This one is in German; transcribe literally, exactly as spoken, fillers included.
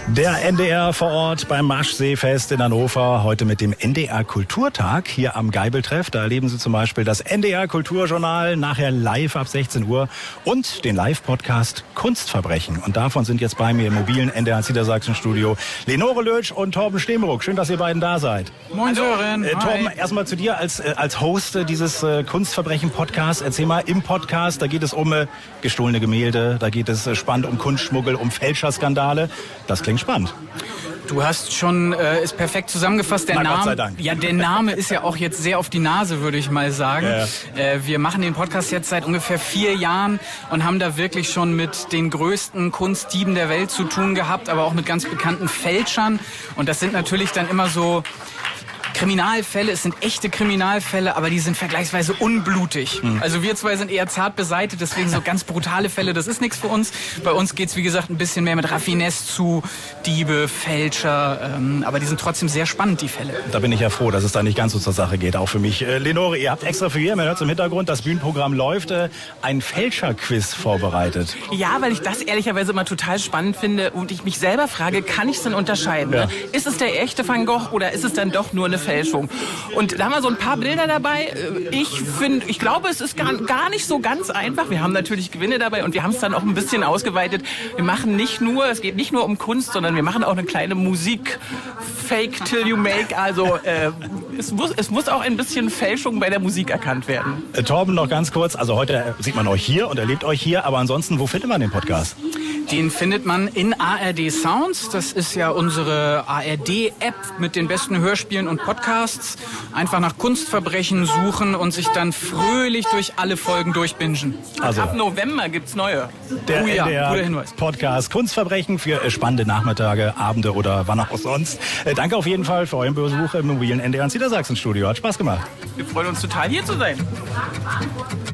Der N D R vor Ort beim Maschseefest in Hannover, heute mit dem N D R Kulturtag hier am Geibeltreff. Da erleben Sie zum Beispiel das N D R Kulturjournal, nachher live ab sechzehn Uhr und den Live-Podcast Kunstverbrechen. Und davon sind jetzt bei mir im mobilen N D R Niedersachsen-Studio Lenore Lötsch und Torben Stemruck. Schön, dass ihr beiden da seid. Moin Sören. Äh, Torben, erstmal zu dir als, äh, als Host äh, dieses äh, Kunstverbrechen-Podcasts. Erzähl mal, im Podcast, da geht es um äh, gestohlene Gemälde, da geht es äh, spannend um Kunstschmuggel, um Fälscherskandale. Das klingt spannend. Du hast schon äh, ist perfekt zusammengefasst. Der Na, Name, Gott sei Dank. Ja, der Name ist ja auch jetzt sehr auf die Nase, würde ich mal sagen. Ja, ja. Äh, wir machen den Podcast jetzt seit ungefähr vier Jahren und haben da wirklich schon mit den größten Kunstdieben der Welt zu tun gehabt, aber auch mit ganz bekannten Fälschern. Und das sind natürlich dann immer so Kriminalfälle, es sind echte Kriminalfälle, aber die sind vergleichsweise unblutig. Mhm. Also wir zwei sind eher zart beseitigt, deswegen so ganz brutale Fälle, das ist nichts für uns. Bei uns geht's wie gesagt, ein bisschen mehr mit Raffinesse zu, Diebe, Fälscher, ähm, aber die sind trotzdem sehr spannend, die Fälle. Da bin ich ja froh, dass es da nicht ganz so zur Sache geht, auch für mich. Äh, Lenore, ihr habt extra für hier, man hört im Hintergrund, das Bühnenprogramm läuft, äh, ein Fälscherquiz vorbereitet. Ja, weil ich das ehrlicherweise immer total spannend finde und ich mich selber frage, kann ich es denn unterscheiden? Ja. Ne? Ist es der echte Van Gogh oder ist es dann doch nur eine Fälschung? Und da haben wir so ein paar Bilder dabei. Ich finde, ich glaube, es ist gar, gar nicht so ganz einfach. Wir haben natürlich Gewinne dabei und wir haben es dann auch ein bisschen ausgeweitet. Wir machen nicht nur, es geht nicht nur um Kunst, sondern wir machen auch eine kleine Musik, Fake till you make. Also äh, es, muss, es muss auch ein bisschen Fälschung bei der Musik erkannt werden. Äh, Torben, noch ganz kurz, also heute sieht man euch hier und erlebt euch hier, aber ansonsten, wo findet man den Podcast? Den findet man in A R D Sounds. Das ist ja unsere A R D-App mit den besten Hörspielen und Podcasts. Einfach nach Kunstverbrechen suchen und sich dann fröhlich durch alle Folgen durchbingen. Also Ab November gibt's neue. der Oh ja, N D R guter Hinweis. Podcast Kunstverbrechen für äh, spannende Nachmittage, Abende oder wann auch sonst. Äh, danke auf jeden Fall für euren Besuch im mobilen N D R Niedersachsen-Studio. Hat Spaß gemacht. Wir freuen uns total, hier zu sein.